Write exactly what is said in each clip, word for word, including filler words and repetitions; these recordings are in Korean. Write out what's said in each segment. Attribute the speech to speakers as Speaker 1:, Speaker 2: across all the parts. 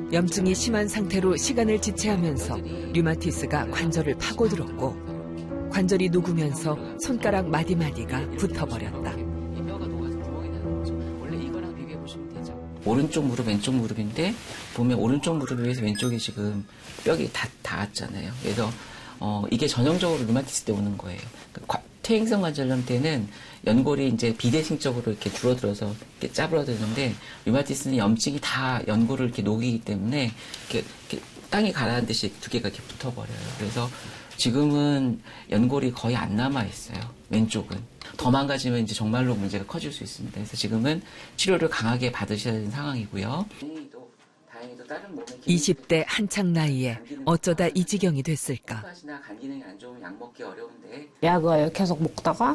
Speaker 1: 염증이 심한 상태로 시간을 지체하면서 류마티스가 관절을 파고들었고 관절이 녹으면서 손가락 마디마디가 붙어버렸다.
Speaker 2: 오른쪽 무릎, 왼쪽 무릎인데 보면 오른쪽 무릎에 비해서 왼쪽이 지금 뼈가 다 닿았잖아요. 그래서 어, 이게 전형적으로 류마티스 때 오는 거예요. 그러니까 퇴행성 관절염 때는 연골이 이제 비대칭적으로 이렇게 줄어들어서 이렇게 짜부러드는데 류마티스는 염증이 다 연골을 이렇게 녹이기 때문에 이렇게, 이렇게 땅이 가라앉듯이 두 개가 이렇게 붙어버려요. 그래서 지금은 연골이 거의 안 남아 있어요. 왼쪽은. 더 망가지면 이제 정말로 문제가 커질 수 있습니다. 그래서 지금은 치료를 강하게 받으셔야 되는 상황이고요.
Speaker 1: 이십 대 한창 나이에 어쩌다 이 지경이 됐을까.
Speaker 3: 약을 계속 먹다가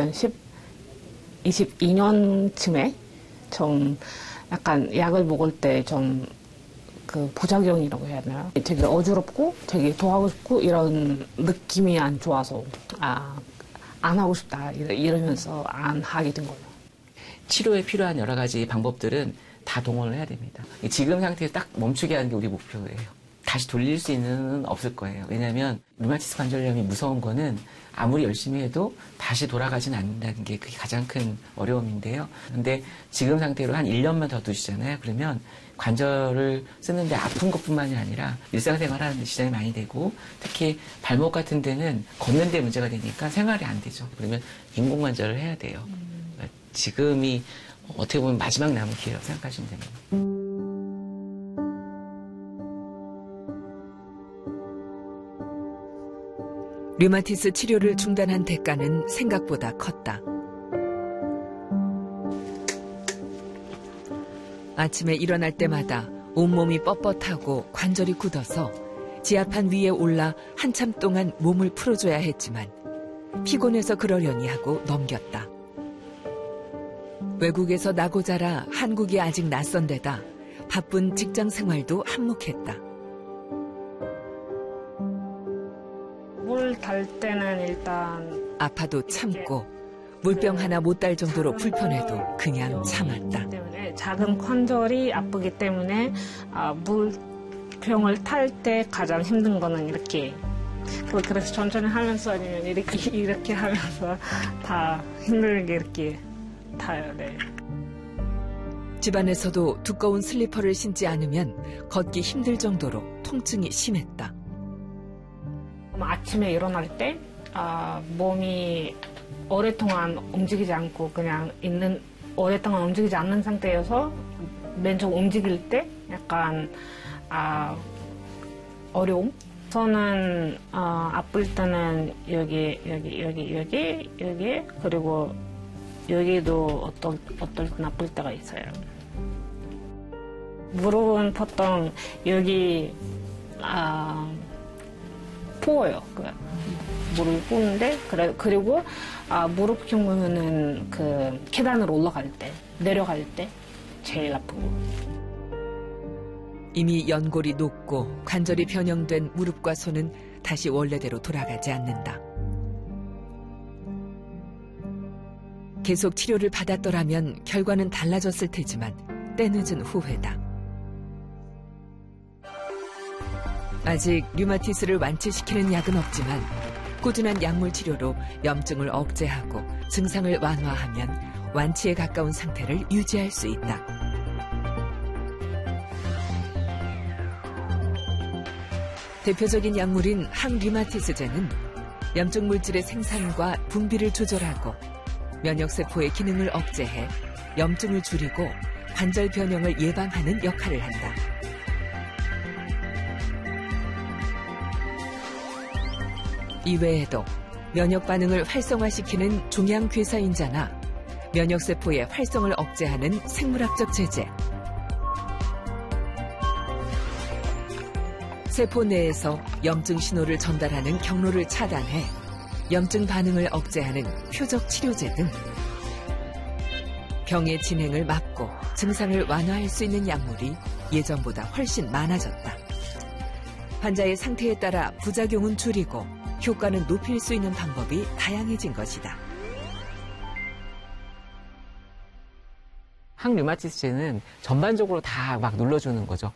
Speaker 3: 이천이십이 년쯤에 좀 약간 약을 먹을 때 좀 그 부작용이라고 해야 되나? 되게 어지럽고 되게 더 하고 싶고 이런 느낌이 안 좋아서 아, 안 하고 싶다 이러면서 안 하게 된 거예요.
Speaker 2: 치료에 필요한 여러 가지 방법들은 다 동원을 해야 됩니다. 지금 상태에서 딱 멈추게 하는 게 우리 목표예요. 다시 돌릴 수 있는 없을 거예요. 왜냐하면 류마티스 관절염이 무서운 거는 아무리 열심히 해도 다시 돌아가지는 않는다는 게 그게 가장 큰 어려움인데요. 근데 지금 상태로 한 일 년만 더 두시잖아요. 그러면 관절을 쓰는데 아픈 것뿐만이 아니라 일상생활하는 데 지장이 많이 되고 특히 발목 같은 데는 걷는 데 문제가 되니까 생활이 안 되죠. 그러면 인공관절을 해야 돼요. 그러니까 지금이 어떻게 보면 마지막 남은 기회라고 생각하시면 됩니다.
Speaker 1: 류마티스 치료를 중단한 대가는 생각보다 컸다. 아침에 일어날 때마다 온몸이 뻣뻣하고 관절이 굳어서 지하판 위에 올라 한참 동안 몸을 풀어줘야 했지만 피곤해서 그러려니 하고 넘겼다. 외국에서 나고 자라 한국이 아직 낯선 데다 바쁜 직장 생활도 한몫했다.
Speaker 3: 물 달 때는 일단
Speaker 1: 아파도 참고 물병 하나 못 달 정도로 불편해도 그냥 참았다.
Speaker 3: 때문에 작은 관절이 아프기 때문에 아, 물병을 탈 때 가장 힘든 거는 이렇게 그래서 천천히 하면서 아니면 이렇게 이렇게 하면서 다 힘들게 이렇게 타요. 네.
Speaker 1: 집안에서도 두꺼운 슬리퍼를 신지 않으면 걷기 힘들 정도로 통증이 심했다.
Speaker 3: 아침에 일어날 때 아, 몸이 오랫동안 움직이지 않고 그냥 있는 오랫동안 움직이지 않는 상태여서 맨처음 움직일 때 약간 아, 어려움. 저는 아, 아플 때는 여기 여기 여기 여기 여기 그리고 여기도 어떨 어떨 땐 아플 때가 있어요. 무릎은 보통 여기 아, 부어요. 그 무릎이 부는데 그래 그리고 아, 무릎 경우는 그 계단으로 올라갈 때 내려갈 때 제일 아프고.
Speaker 1: 이미 연골이 녹고 관절이 변형된 무릎과 손은 다시 원래대로 돌아가지 않는다. 계속 치료를 받았더라면 결과는 달라졌을 테지만 때늦은 후회다. 아직 류마티스를 완치시키는 약은 없지만 꾸준한 약물 치료로 염증을 억제하고 증상을 완화하면 완치에 가까운 상태를 유지할 수 있다. 대표적인 약물인 항류마티스제는 염증 물질의 생산과 분비를 조절하고 면역세포의 기능을 억제해 염증을 줄이고 관절 변형을 예방하는 역할을 한다. 이외에도 면역 반응을 활성화시키는 종양괴사인자나 면역세포의 활성을 억제하는 생물학적 제제, 세포 내에서 염증 신호를 전달하는 경로를 차단해 염증 반응을 억제하는 표적 치료제 등 병의 진행을 막고 증상을 완화할 수 있는 약물이 예전보다 훨씬 많아졌다. 환자의 상태에 따라 부작용은 줄이고 효과는 높일 수 있는 방법이 다양해진 것이다.
Speaker 2: 항류마티스제는 전반적으로 다 막 눌러주는 거죠.